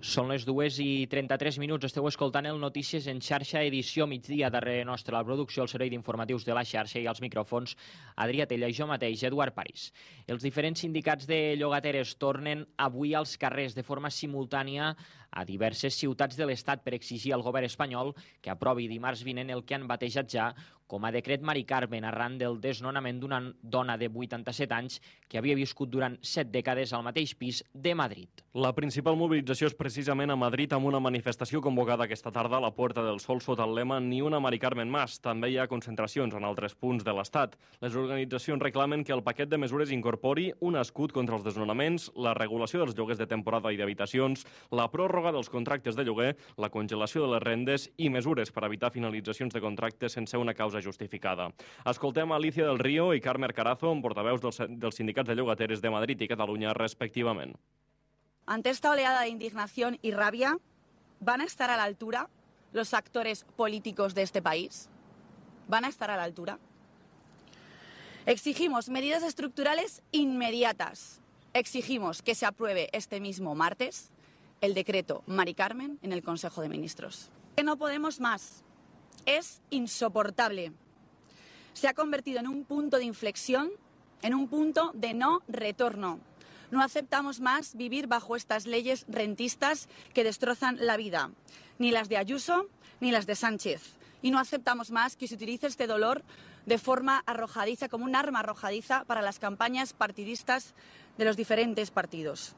Són les 2:33. Esteu escoltant el Notícies en xarxa, edició migdia. Darrere nostre la producció, el servei d'informatius de la xarxa i els micròfons Adrià Tella i jo mateix, Eduard París. Els diferents sindicats de llogateres tornen avui als carrers de forma simultània a diverses ciutats de l'Estat per exigir al govern espanyol que aprovi dimarts vinent el que han batejat ja com a decret Mari Carmen, arran del desnonament d'una dona de 87 anys que havia viscut durant 7 dècades al mateix pis de Madrid. La principal mobilització és precisament a Madrid, amb una manifestació convocada aquesta tarda a la Puerta del Sol sota el lema Ni una Mari Carmen más. També hi ha concentracions en altres punts de l'Estat. Les organitzacions reclamen que el paquet de mesures incorpori un escut contra els desnonaments, la regulació dels lloguers de temporada i d'habitacions, la pròrroga dels contractes de lloguer, la congelació de les rendes i mesures per evitar finalitzacions de contractes sense una causa justificada. Escoltem Alicia del Río i Carme Carazo, portaveus dels sindicats de llogateres de Madrid i Catalunya, respectivament. Ante esta oleada de indignación y rabia, ¿van a estar a la altura los actores políticos de este país? ¿Van a estar a la altura? Exigimos medidas estructurales inmediatas. Exigimos que se apruebe este mismo martes el decreto Mari Carmen en el Consejo de Ministros. Que no podemos más. Es insoportable. Se ha convertido en un punto de inflexión, en un punto de no retorno. No aceptamos más vivir bajo estas leyes rentistas que destrozan la vida, ni las de Ayuso ni las de Sánchez. Y no aceptamos más que se utilice este dolor de forma arrojadiza, como un arma arrojadiza para las campañas partidistas de los diferentes partidos.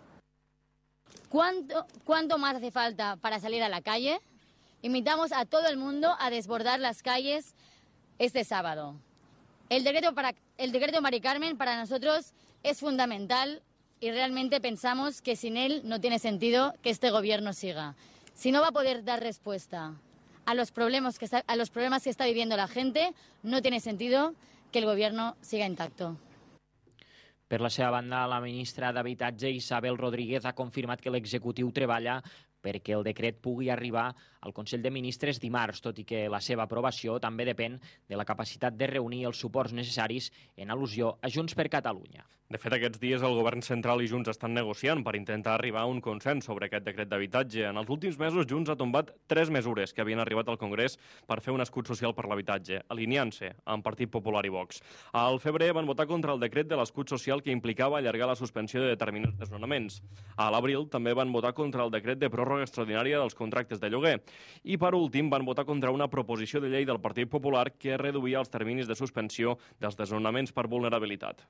¿Cuánto más hace falta para salir a la calle? Invitamos a todo el mundo a desbordar las calles este sábado. El decreto Mari Carmen para nosotros es fundamental y realmente pensamos que sin él no tiene sentido que este gobierno siga. Si no va a poder dar respuesta a los problemas que está viviendo la gente, no tiene sentido que el gobierno siga intacto. Per la seva banda, la ministra d'Habitatge, Isabel Rodríguez, ha confirmat que l'executiu treballa perquè el decret pugui arribar al Consell de Ministres dimarts, tot i que la seva aprovació també depèn de la capacitat de reunir els suports necessaris en al·lusió a Junts per Catalunya. De fet, aquests dies el govern central i Junts estan negociant per intentar arribar a un consens sobre aquest decret d'habitatge. En els últims mesos, Junts ha tombat 3 mesures que havien arribat al Congrés per fer un escut social per l'habitatge, alineant-se amb Partit Popular i Vox. Al febrer van votar contra el decret de l'escut social que implicava allargar la suspensió de determinats desnonaments. A l'abril també van votar contra el decret de pròrroga extraordinària dels contractes de lloguer. I, per últim, van votar contra una proposició de llei del Partit Popular que reduïa els terminis de suspensió dels desnonaments per vulnerabilitat.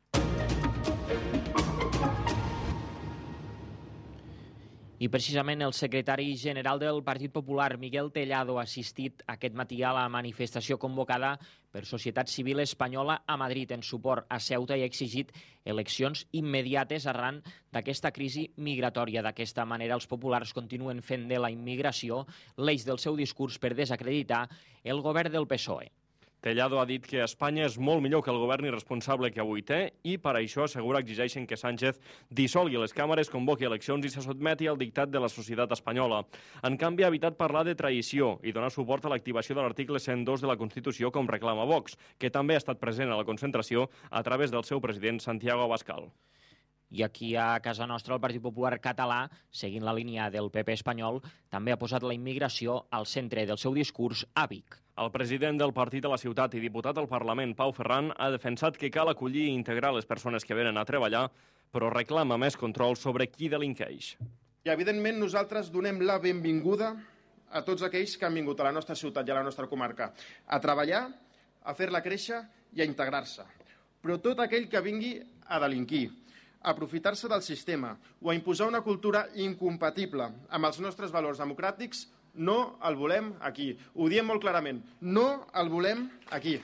I precisament el secretari general del Partit Popular, Miguel Tellado, ha assistit aquest matí a la manifestació convocada per Societat Civil Espanyola a Madrid en suport a Ceuta i ha exigit eleccions immediates arran d'aquesta crisi migratòria. D'aquesta manera, els populars continuen fent de la immigració l'eix del seu discurs per desacreditar el govern del PSOE. Tellado ha dit que Espanya és molt millor que el govern irresponsable que avui té i per això assegura exigeixen que Sánchez dissolgui les càmeres, convoqui eleccions i se sotmeti al dictat de la societat espanyola. En canvi, ha evitat parlar de traïció i donar suport a l'activació de l'article 102 de la Constitució com reclama Vox, que també ha estat present a la concentració a través del seu president Santiago Abascal. I aquí a casa nostra el Partit Popular català, seguint la línia del PP espanyol, també ha posat la immigració al centre del seu discurs a Vic. El president del partit a la ciutat i diputat al Parlament, Pau Ferran, ha defensat que cal acollir i integrar les persones que venen a treballar, però reclama més control sobre qui delinqueix. I evidentment nosaltres donem la benvinguda a tots aquells que han vingut a la nostra ciutat i a la nostra comarca a treballar, a fer-la créixer i a integrar-se. Però tot aquell que vingui a delinquir, a aprofitar-se del sistema o a imposar una cultura incompatible amb els nostres valors democràtics, no el volem aquí. Ho diem molt clarament, no el volem aquí,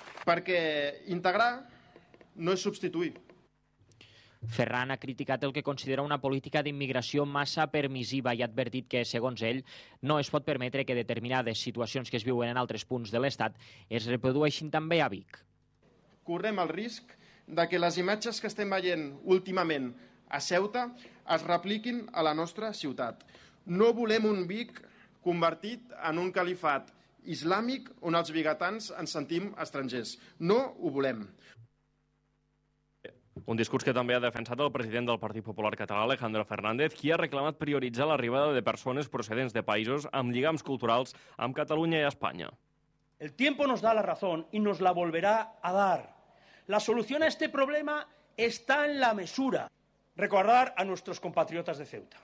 perquè integrar no és substituir. Ferran ha criticat el que considera una política d'immigració massa permissiva i ha advertit que, segons ell, no es pot permetre que determinades situacions que es viuen en altres punts de l'Estat es reprodueixin també a Vic. Correm el risc de que les imatges que estem veient últimament a Ceuta es repliquin a la nostra ciutat. No volem un Vic convertit en un califat islàmic on els vigatans ens sentim estrangers. No ho volem. Un discurs que també ha defensat el president del Partit Popular Català, Alejandro Fernández, qui ha reclamat prioritzar l'arribada de persones procedents de països amb lligams culturals amb Catalunya i Espanya. El tiempo nos da la razón y nos la volverá a dar. La solución a este problema está en la mesura. Recordar a nuestros compatriotas de Ceuta.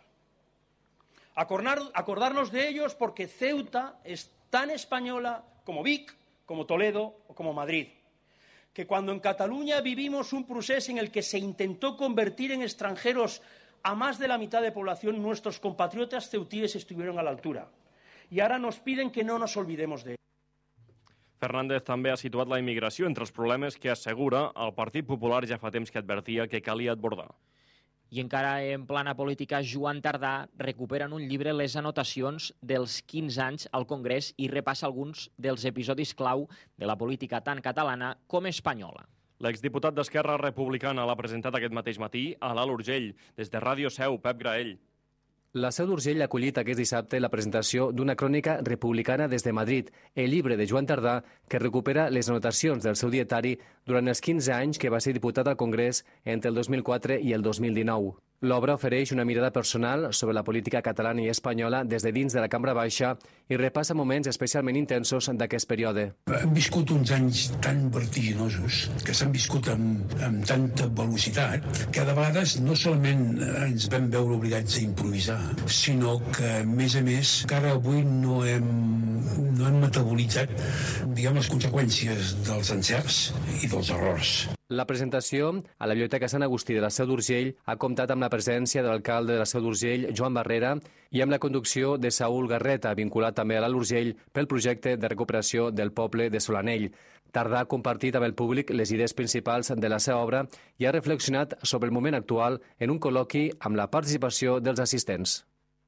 Acordarnos de ellos porque Ceuta es tan española como Vic, como Toledo o como Madrid. Que cuando en Cataluña vivimos un proceso en el que se intentó convertir en extranjeros a más de la mitad de población, nuestros compatriotas ceutíes estuvieron a la altura. Y ahora nos piden que no nos olvidemos de ello. Fernández també ha situat la immigració entre els problemes que assegura el Partit Popular ja fa temps que advertia que calia abordar. I encara en plana política, Joan Tardà recupera en un llibre les anotacions dels 15 anys al Congrés i repassa alguns dels episodis clau de la política tant catalana com espanyola. L'exdiputat d'Esquerra Republicana l'ha presentat aquest mateix matí a l'Alt Urgell. Des de Ràdio Seu, Pep Graell. La Seu d'Urgell ha acollit aquest dissabte la presentació d'una crònica republicana des de Madrid, el llibre de Joan Tardà, que recupera les anotacions del seu dietari durant els 15 anys que va ser diputat al Congrés entre el 2004 i el 2019. L'obra ofereix una mirada personal sobre la política catalana i espanyola des de dins de la Cambra Baixa i repassa moments especialment intensos d'aquest període. Hem viscut uns anys tan vertiginosos, que s'han viscut amb tanta velocitat, que de vegades no solament ens vam veure obligats a improvisar, sinó que, a més, encara avui no hem metabolitzat, les conseqüències dels encerts i dels errors. La presentació a la Biblioteca Sant Agustí de la Seu d'Urgell ha comptat amb la presència de l'alcalde de la Seu d'Urgell, Joan Barrera, i amb la conducció de Saúl Garreta, vinculat també a l'Alt Urgell pel projecte de recuperació del poble de Solanell. Tardà ha compartit amb el públic les idees principals de la seva obra i ha reflexionat sobre el moment actual en un col·loqui amb la participació dels assistents.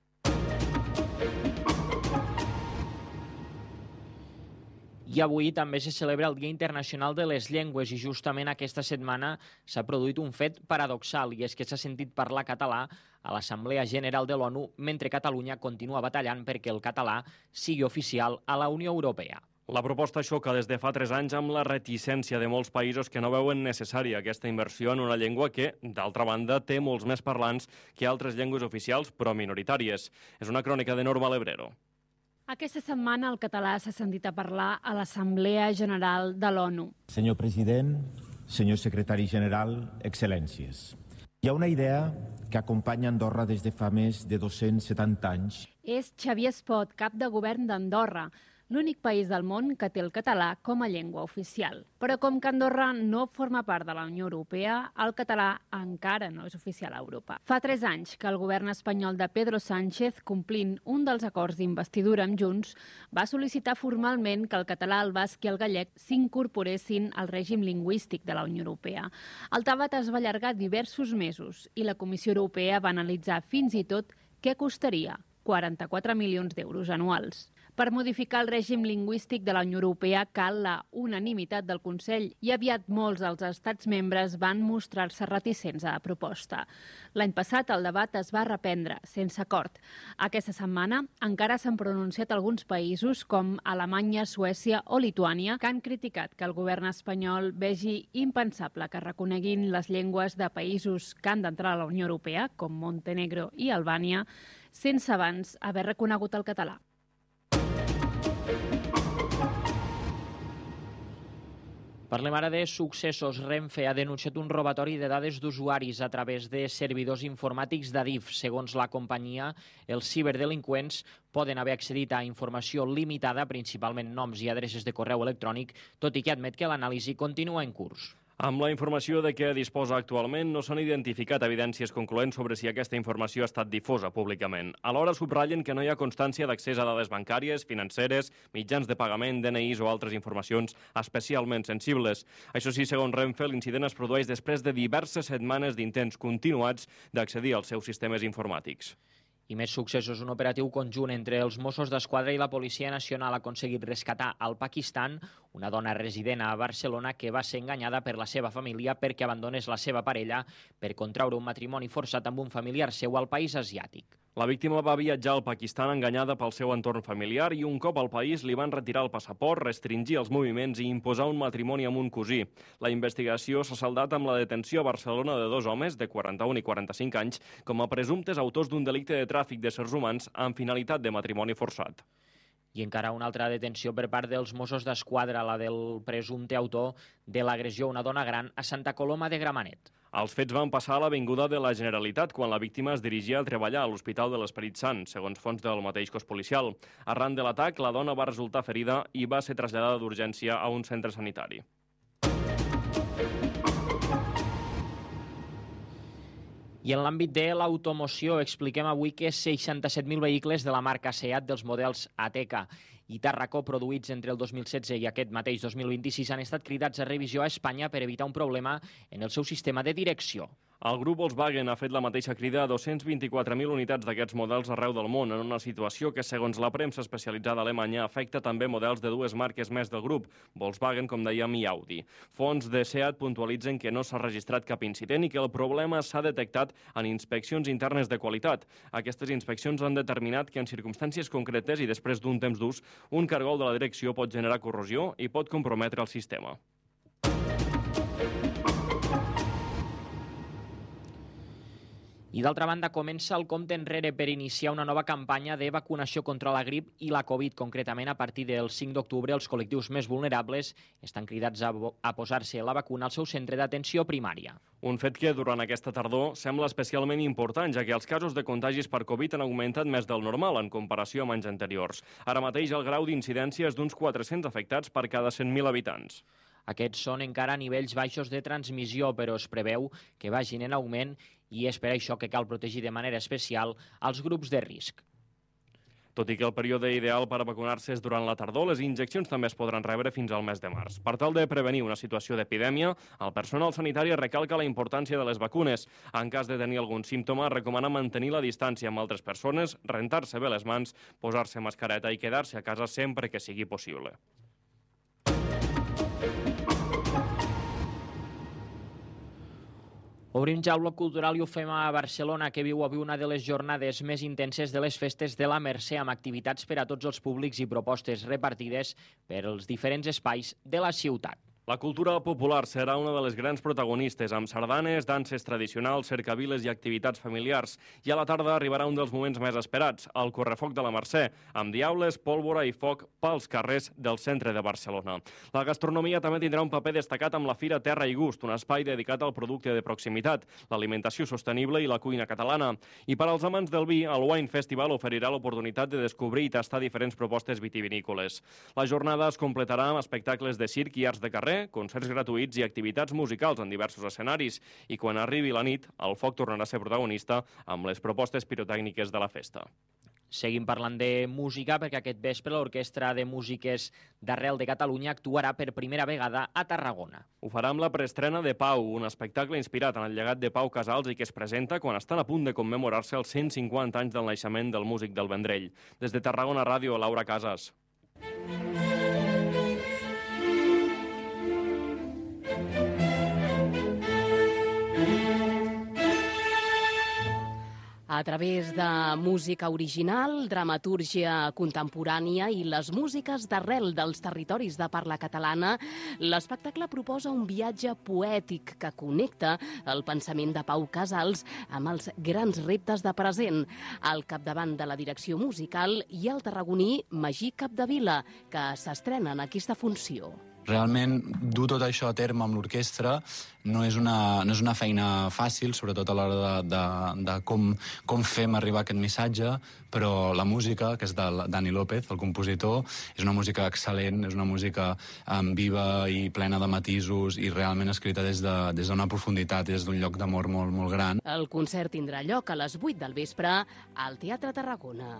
I avui també se celebra el Dia Internacional de les Llengües i justament aquesta setmana s'ha produït un fet paradoxal i és que s'ha sentit parlar català a l'Assemblea General de l'ONU mentre Catalunya continua batallant perquè el català sigui oficial a la Unió Europea. La proposta xoca des de fa 3 anys amb la reticència de molts països que no veuen necessària aquesta inversió en una llengua que, d'altra banda, té molts més parlants que altres llengües oficials però minoritàries. És una crònica de Norma Lebrero. Aquesta setmana el català s'ha sentit a parlar a l'Assemblea General de l'ONU. Senyor president, senyor secretari general, excel·lències. Hi ha una idea que acompanya Andorra des de fa més de 270 anys. És Xavier Espot, cap de govern d'Andorra, l'únic país del món que té el català com a llengua oficial. Però com que Andorra no forma part de la Unió Europea, el català encara no és oficial a Europa. Fa 3 anys que el govern espanyol de Pedro Sánchez, complint un dels acords d'investidura amb Junts, va sol·licitar formalment que el català, el basc i el gallec s'incorporessin al règim lingüístic de la Unió Europea. El debat es va allargar diversos mesos i la Comissió Europea va analitzar fins i tot què costaria 44 milions d'euros anuals. Per modificar el règim lingüístic de la Unió Europea cal la unanimitat del Consell i aviat molts dels estats membres van mostrar-se reticents a la proposta. L'any passat el debat es va reprendre, sense acord. Aquesta setmana encara s'han pronunciat alguns països com Alemanya, Suècia o Lituània que han criticat que el govern espanyol vegi impensable que reconeguin les llengües de països que han d'entrar a la Unió Europea, com Montenegro i Albània, sense abans haver reconegut el català. Parlem ara de successos. Renfe ha denunciat un robatori de dades d'usuaris a través de servidors informàtics d'Adif. Segons la companyia, els ciberdelinqüents poden haver accedit a informació limitada, principalment noms i adreces de correu electrònic, tot i que admet que l'anàlisi continua en curs. Amb la informació de què disposa actualment, no s'han identificat evidències concloents sobre si aquesta informació ha estat difosa públicament. Alhora subratllen que no hi ha constància d'accés a dades bancàries, financeres, mitjans de pagament, DNIs o altres informacions especialment sensibles. Això sí, segons Renfe, l'incident es produeix després de diverses setmanes d'intents continuats d'accedir als seus sistemes informàtics. I més successos. Un operatiu conjunt entre els Mossos d'Esquadra i la Policia Nacional ha aconseguit rescatar al Pakistan una dona resident a Barcelona que va ser enganyada per la seva família perquè abandonés la seva parella per contraure un matrimoni forçat amb un familiar seu al país asiàtic. La víctima va viatjar al Pakistan enganyada pel seu entorn familiar i un cop al país li van retirar el passaport, restringir els moviments i imposar un matrimoni amb un cosí. La investigació s'ha saldat amb la detenció a Barcelona de 2 homes de 41 i 45 anys com a presumptes autors d'un delicte de tràfic d'éssers humans amb finalitat de matrimoni forçat. I encara una altra detenció per part dels Mossos d'Esquadra, la del presumpte autor de l'agressió a una dona gran a Santa Coloma de Gramenet. Els fets van passar a l'Avinguda de la Generalitat quan la víctima es dirigia a treballar a l'Hospital de l'Esperit Sant, segons fonts del mateix cos policial. Arran de l'atac, la dona va resultar ferida i va ser traslladada d'urgència a un centre sanitari. I en l'àmbit de l'automoció expliquem avui que 67.000 vehicles de la marca SEAT dels models Ateca i Tarraco produïts entre el 2016 i aquest mateix 2026 han estat cridats a revisió a Espanya per evitar un problema en el seu sistema de direcció. El grup Volkswagen ha fet la mateixa crida a 224.000 unitats d'aquests models arreu del món, en una situació que, segons la premsa especialitzada alemanya, afecta també models de 2 marques més del grup, Volkswagen, com dèiem, i Audi. Fonts de SEAT puntualitzen que no s'ha registrat cap incident i que el problema s'ha detectat en inspeccions internes de qualitat. Aquestes inspeccions han determinat que en circumstàncies concretes i després d'un temps d'ús, un cargol de la direcció pot generar corrosió i pot comprometre el sistema. I d'altra banda, comença el compte enrere per iniciar una nova campanya de vacunació contra la grip i la Covid. Concretament, a partir del 5 d'octubre, els col·lectius més vulnerables estan cridats a posar-se la vacuna al seu centre d'atenció primària. Un fet que, durant aquesta tardor, sembla especialment important, ja que els casos de contagis per Covid han augmentat més del normal en comparació amb anys anteriors. Ara mateix, el grau d'incidència és d'uns 400 afectats per cada 100.000 habitants. Aquests són encara nivells baixos de transmissió, però es preveu que vagin en augment i és per això que cal protegir de manera especial els grups de risc. Tot i que el període ideal per a vacunar-se és durant la tardor, les injeccions també es podran rebre fins al mes de març. Per tal de prevenir una situació d'epidèmia, el personal sanitari recalca la importància de les vacunes. En cas de tenir algun símptoma, recomana mantenir la distància amb altres persones, rentar-se bé les mans, posar-se mascareta i quedar-se a casa sempre que sigui possible. Obrim ja el bloc cultural i ho fem a Barcelona, que viu avui una de les jornades més intenses de les festes de la Mercè, amb activitats per a tots els públics i propostes repartides per als diferents espais de la ciutat. La cultura popular serà una de les grans protagonistes, amb sardanes, danses tradicionals, cercaviles i activitats familiars. I a la tarda arribarà un dels moments més esperats, el correfoc de la Mercè, amb diaules, pólvora i foc pels carrers del centre de Barcelona. La gastronomia també tindrà un paper destacat amb la Fira Terra i Gust, un espai dedicat al producte de proximitat, l'alimentació sostenible i la cuina catalana. I per als amants del vi, el Wine Festival oferirà l'oportunitat de descobrir i tastar diferents propostes vitivinícoles. La jornada es completarà amb espectacles de circ i arts de carrer, concerts gratuïts i activitats musicals en diversos escenaris. I quan arribi la nit, el foc tornarà a ser protagonista amb les propostes pirotècniques de la festa. Seguim parlant de música perquè aquest vespre l'Orquestra de Músiques d'Arrel de Catalunya actuarà per primera vegada a Tarragona. Ho farà amb la preestrena de Pau, un espectacle inspirat en el llegat de Pau Casals i que es presenta quan estan a punt de commemorar-se els 150 anys del naixement del músic del Vendrell. Des de Tarragona Ràdio, Laura Casas. A través de música original, dramatúrgia contemporània i les músiques d'arrel dels territoris de parla catalana, l'espectacle proposa un viatge poètic que connecta el pensament de Pau Casals amb els grans reptes de present. Al capdavant de la direcció musical hi ha el tarragoní Magí Capdevila, que s'estrena en aquesta funció. Realment, dur tot això a terme amb l'orquestra no és una feina fàcil, sobretot a l'hora de com fem arribar aquest missatge, però la música, que és de Dani López, el compositor, és una música excel·lent, és una música viva i plena de matisos i realment escrita des d'una profunditat, des d'un lloc d'amor molt, molt gran. El concert tindrà lloc a les 8 del vespre al Teatre Tarragona.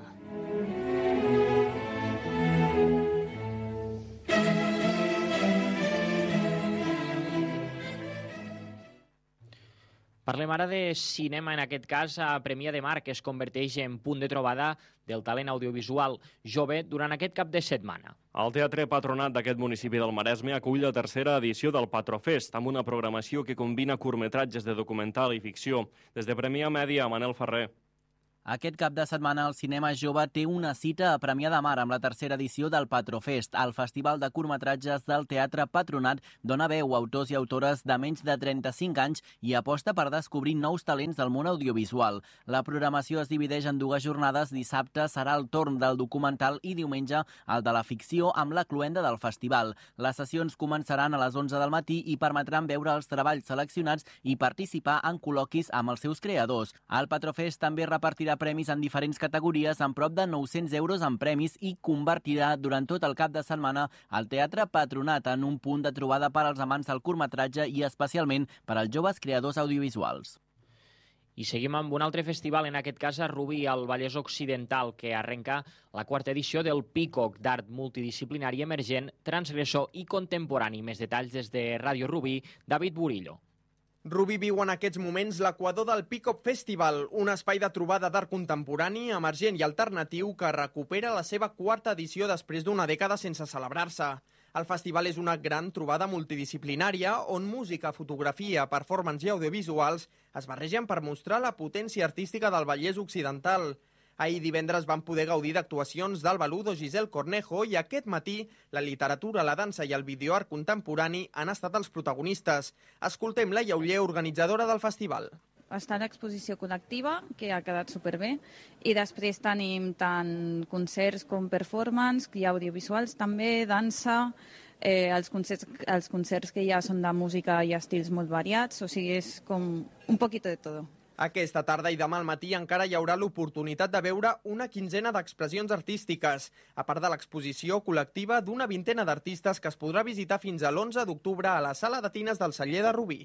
Parlem ara de cinema, en aquest cas a Premià de Mar, que es converteix en punt de trobada del talent audiovisual jove durant aquest cap de setmana. El Teatre Patronat d'aquest municipi del Maresme acull la tercera edició del Patrofest, amb una programació que combina curtmetratges de documental i ficció. Des de Premià Mèdia, Manel Ferrer. Aquest cap de setmana el cinema jove té una cita a Premià de Mar amb la tercera edició del Patrofest. El Festival de Curtmetratges del Teatre Patronat dona veu a autors i autores de menys de 35 anys i aposta per descobrir nous talents del món audiovisual. La programació es divideix en dues jornades. Dissabte serà el torn del documental i diumenge el de la ficció amb la cloenda del festival. Les sessions començaran a les 11 del matí i permetran veure els treballs seleccionats i participar en col·loquis amb els seus creadors. El Patrofest també repartirà premis en diferents categories amb prop de 900 euros en premis i convertirà durant tot el cap de setmana el Teatre Patronat en un punt de trobada per als amants del curtmetratge i especialment per als joves creadors audiovisuals. I seguim amb un altre festival, en aquest cas a Rubí, al Vallès Occidental, que arrenca la quarta edició del Peacock d'art multidisciplinari emergent, transgressor i contemporani. Més detalls des de Ràdio Rubí, David Burillo. Rubí viu en aquests moments l'equador del Peacock Festival, un espai de trobada d'art contemporani, emergent i alternatiu que recupera la seva quarta edició després d'una dècada sense celebrar-se. El festival és una gran trobada multidisciplinària on música, fotografia, performance i audiovisuals es barregen per mostrar la potència artística del Vallès Occidental. Ahir divendres van poder gaudir d'actuacions d'Alba Ludo, Giselle Cornejo i aquest matí la literatura, la dansa i el videoart contemporani han estat els protagonistes. Escoltem la Lleuller, organitzadora del festival. Està en exposició col·lectiva, que ha quedat superbé, i després tenim tant concerts com performance, i audiovisuals també, dansa, els concerts que ja són de música i estils molt variats, o sigui, és com un poquito de todo. Aquesta tarda i demà al matí encara hi haurà l'oportunitat de veure una quinzena d'expressions artístiques, a part de l'exposició col·lectiva d'una vintena d'artistes que es podrà visitar fins a l'11 d'octubre a la Sala de Tines del Celler de Rubí.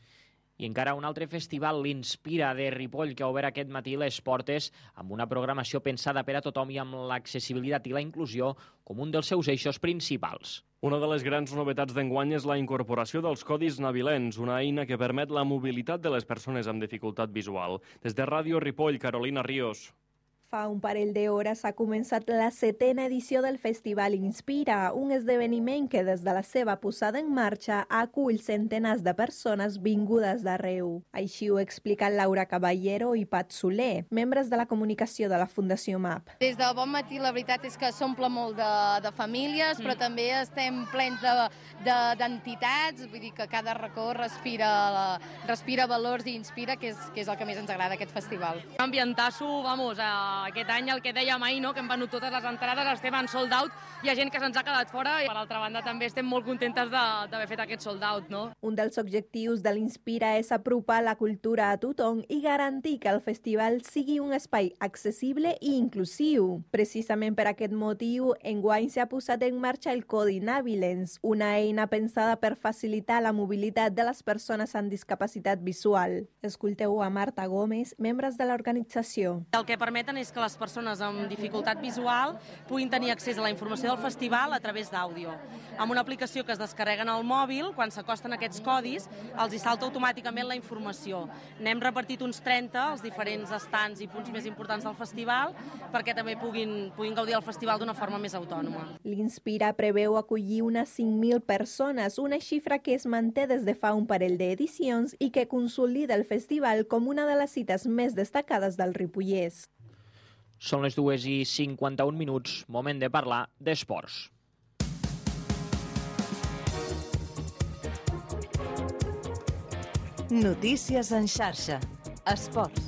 I encara un altre festival, l'Inspira, de Ripoll, que ha obert aquest matí les portes amb una programació pensada per a tothom i amb l'accessibilitat i la inclusió com un dels seus eixos principals. Una de les grans novetats d'enguany és la incorporació dels codis navilens, una eina que permet la mobilitat de les persones amb dificultat visual. Des de Ràdio Ripoll, Carolina Ríos. Fa un parell d'hores ha començat la 7a edició del Festival Inspira, un esdeveniment que des de la seva posada en marxa acull centenars de persones vingudes d'arreu. Així ho expliquen Laura Caballero i Pat Soler, membres de la comunicació de la Fundació MAP. Des de bon matí la veritat és que s'omple molt de famílies, però també estem plens d'entitats, vull dir que cada racó respira valors i inspira, que és el que més ens agrada aquest festival. Ambientasso, vamos, aquest any el que dèiem ahir, no? Que hem venut totes les entrades, estem en sold out, hi ha gent que se'ns ha quedat fora i per altra banda també estem molt contentes d'haver fet aquest sold out, no? Un dels objectius de l'Inspira és apropar la cultura a tothom i garantir que el festival sigui un espai accessible i inclusiu. Precisament per aquest motiu, enguany s'ha posat en marxa el Codi Navilens, una eina pensada per facilitar la mobilitat de les persones amb discapacitat visual. Escolteu a Marta Gómez, membres de l'organització. El que permeten és que les persones amb dificultat visual puguin tenir accés a la informació del festival a través d'àudio. Amb una aplicació que es descarreguen al mòbil, quan s'acosten aquests codis, els hi salta automàticament la informació. N'hem repartit uns 30 als diferents estants i punts més importants del festival perquè també puguin gaudir del festival d'una forma més autònoma. L'Inspira preveu acollir unes 5.000 persones, una xifra que es manté des de fa un parell d'edicions i que consolida el festival com una de les cites més destacades del Ripollès. Són les 2:51, moment de parlar d'esports. Notícies en xarxa. Esports.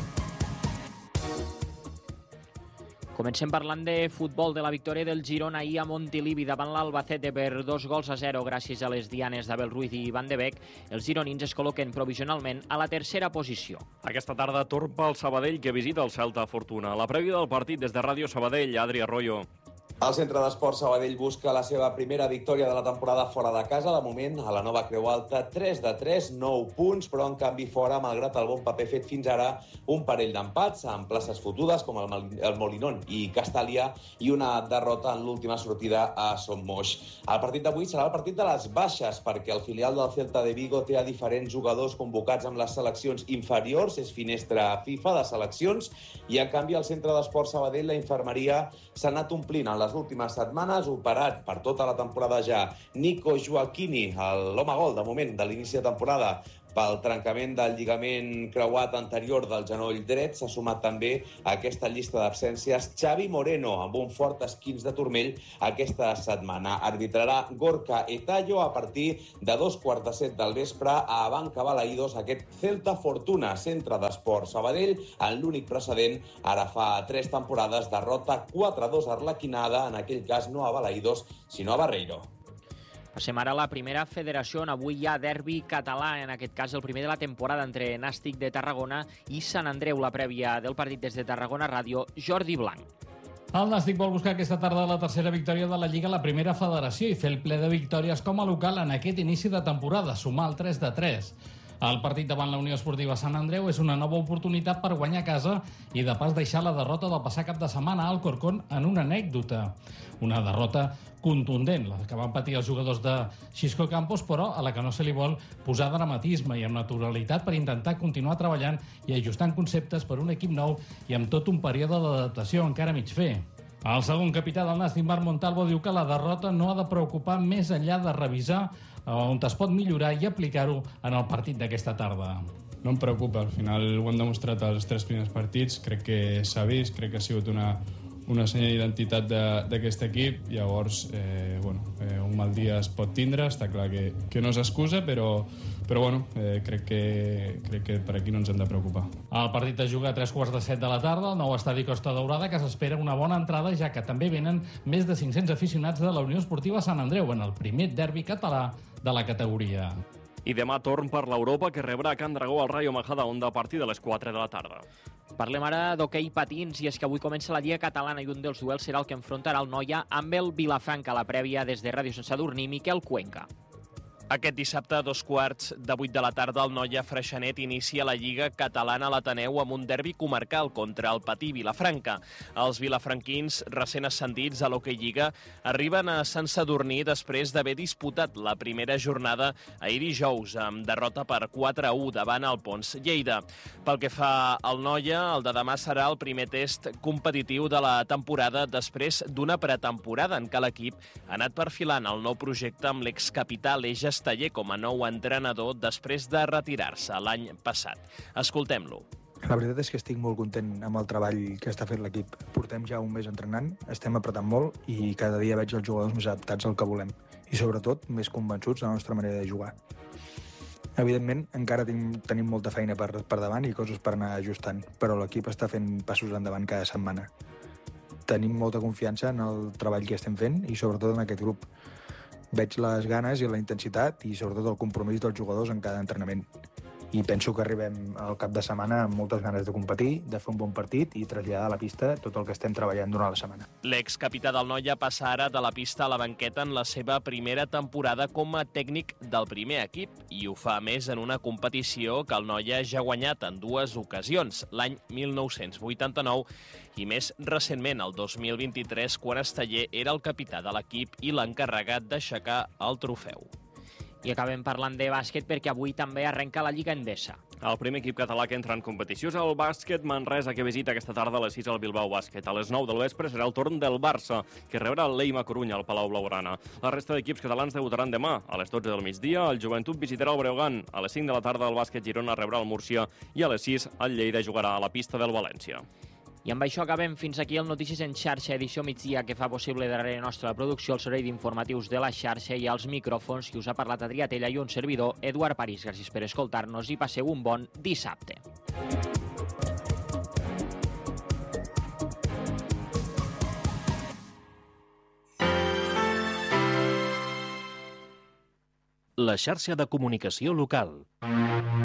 Comencem parlant de futbol, de la victòria del Girona ahir a Montilivi davant l'Albacete per 2-0 gràcies a les dianes d'Abel Ruiz i Van de Beek. Els gironins es col·loquen provisionalment a la tercera posició. Aquesta tarda torna el Sabadell, que visita el Celta Fortuna. La prèvia del partit des de Ràdio Sabadell, Adri Arroyo. El Centre d'Esports Sabadell busca la seva primera victòria de la temporada fora de casa. De moment, a la nova Creu Alta, 3-3, 9 punts, però en canvi fora, malgrat el bon paper fet fins ara, un parell d'empats amb places fotudes com el Molinón i Castàlia i una derrota en l'última sortida a Son Moix. El partit d'avui serà el partit de les baixes, perquè el filial del Celta de Vigo té a diferents jugadors convocats amb les seleccions inferiors, és finestra FIFA de seleccions, i en canvi al Centre d'Esports Sabadell la infermeria s'ha anat omplint en les últimes setmanes, operat per tota la temporada ja Nico Joaquini, l'home gol de moment de l'inici de temporada, pel trencament del lligament creuat anterior del genoll dret. S'ha sumat també a aquesta llista d'absències Xavi Moreno, amb un fort esquinç de turmell aquesta setmana. Arbitrarà Gorka Etallo a partir de 2:15 del vespre a Banca Balaïdos, aquest Celta Fortuna, centre d'esport Sabadell, en l'únic precedent, ara fa 3 temporades, derrota 4-2 arlequinada, en aquell cas no a Balaïdos, sinó a Barreiro. Passem ara a la primera federació, on avui hi ha derbi català, en aquest cas el primer de la temporada entre Nàstic de Tarragona i Sant Andreu. La prèvia del partit des de Tarragona Ràdio, Jordi Blanc. El Nàstic vol buscar aquesta tarda la tercera victòria de la Lliga a la primera federació i fer el ple de victòries com a local en aquest inici de temporada, sumar el 3-3. El partit davant la Unió Esportiva Sant Andreu és una nova oportunitat per guanyar a casa i de pas deixar la derrota del passat cap de setmana al Corcón en una anècdota. Una derrota contundent, la que van patir els jugadors de Xisco Campos, però a la que no se li vol posar dramatisme i amb naturalitat per intentar continuar treballant i ajustant conceptes per un equip nou i amb tot un període d'adaptació encara mig fer. El segon capità del Nàstic, Marc Montalvo, diu que la derrota no ha de preocupar més enllà de revisar on es pot millorar i aplicar-ho en el partit d'aquesta tarda. No em preocupa, al final ho hem demostrat als 3 primers partits, crec que s'ha vist, crec que ha sigut una senya d'identitat d'aquest equip. Llavors, un mal dia es pot tindre, està clar que no s'excusa, però crec que per aquí no ens hem de preocupar. El partit es juga a 3:15 de la tarda al nou estadi Costa Daurada, que s'espera una bona entrada, ja que també venen més de 500 aficionats de la Unió Esportiva Sant Andreu en el primer derbi català de la categoria. I demà torn per l'Europa, que rebrà a Can Dragó al Rayo Majadahonda a partir de les 4 de la tarda. Parlem ara d'hoquei patins, i és que avui comença la Lliga Catalana i un dels duels serà el que enfrontarà el Noia amb el Vilafranca. La prèvia des de Ràdio Sant Sadurní, Miquel Cuenca. Aquest dissabte, a 2:15 de la tarda, el Noia Freixenet inicia la Lliga Catalana a l'Ateneu amb un derbi comarcal contra el Patí Vilafranca. Els vilafranquins, recent ascendits a l'Hockey Lliga, arriben a Sant Sadurní després d'haver disputat la primera jornada ahir dijous, amb derrota per 4-1 davant el Pons Lleida. Pel que fa al Noia, el de demà serà el primer test competitiu de la temporada després d'una pretemporada en què l'equip ha anat perfilant el nou projecte amb l'excapità Aleix Taller com a nou entrenador després de retirar-se l'any passat. Escoltem-lo. La veritat és que estic molt content amb el treball que està fent l'equip. Portem ja un mes entrenant, estem apretant molt i cada dia veig els jugadors més adaptats al que volem i sobretot més convençuts de la nostra manera de jugar. Evidentment, encara tenim molta feina per davant i coses per anar ajustant, però l'equip està fent passos endavant cada setmana. Tenim molta confiança en el treball que estem fent i sobretot en aquest grup. Veig les ganes i la intensitat i sobretot el compromís dels jugadors en cada entrenament. I penso que arribem al cap de setmana amb moltes ganes de competir, de fer un bon partit i traslladar a la pista tot el que estem treballant durant la setmana. L'excapità del Noia passa ara de la pista a la banqueta en la seva primera temporada com a tècnic del primer equip i ho fa més en una competició que el Noia ja ha guanyat en 2 ocasions, l'any 1989 i més recentment, el 2023, quan Esteller era el capità de l'equip i l'encarregat d'aixecar el trofeu. I acabem parlant de bàsquet perquè avui també arrenca la Lliga Endesa. El primer equip català que entra en competició és el Bàsquet Manresa, que visita aquesta tarda a les 6 al Bilbao Bàsquet. A les 9 del vespre serà el torn del Barça, que rebrà el Leima Corunya al Palau Blaugrana. La resta d'equips catalans debutaran demà. A les 12 del migdia, el Joventut visitarà el Breogán. A les 5 de la tarda, el Bàsquet Girona rebrà el Múrcia i a les 6 el Lleida jugarà a la pista del València. I amb això acabem. Fins aquí el Notícies en xarxa, edició migdia, que fa possible darrere nostra la producció, el servei d'informatius de la xarxa i als micròfons, qui us ha parlat Adrià Tella i un servidor, Eduard París. Gràcies per escoltar-nos i passeu un bon dissabte. La xarxa de comunicació local.